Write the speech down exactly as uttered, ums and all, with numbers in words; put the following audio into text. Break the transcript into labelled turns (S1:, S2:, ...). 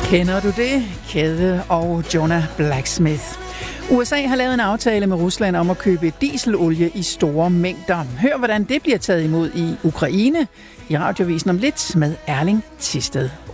S1: Kender du det? Kæde og Jonah Blacksmith. U S A har lavet en aftale med Rusland om at købe dieselolie i store mængder. Hør, hvordan det bliver taget imod i Ukraine. I Radiovisen om lidt med Erling Thisted.